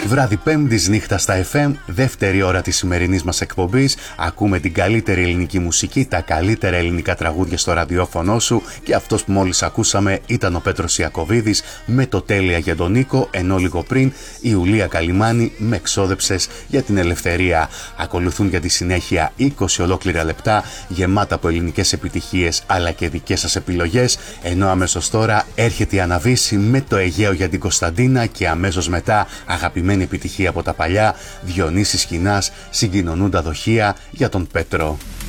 Βράδυ Πέμπτης, νύχτα στα FM, δεύτερη ώρα της σημερινής μας εκπομπής. Ακούμε την καλύτερη ελληνική μουσική, τα καλύτερα ελληνικά τραγούδια στο ραδιόφωνο σου, και αυτός που μόλις ακούσαμε ήταν ο Πέτρος Ιακωβίδης με το Τέλεια για τον Νίκο, ενώ λίγο πριν η Ιουλία Καλιμάνη με Ξόδεψες για την ελευθερία. Ακολουθούν για τη συνέχεια 20 ολόκληρα λεπτά γεμάτα από ελληνικές επιτυχίες αλλά και δικές σας επιλογές, ενώ αμέσως τώρα έρχεται η Αναβίση με το Αιγαίο για την Κωνσταντίνα και αμέσως μετά αγαπημένη επιτυχία από τα παλιά, Διονύσης Κινάς, Συγκοινωνούν τα δοχεία για τον Πέτρο.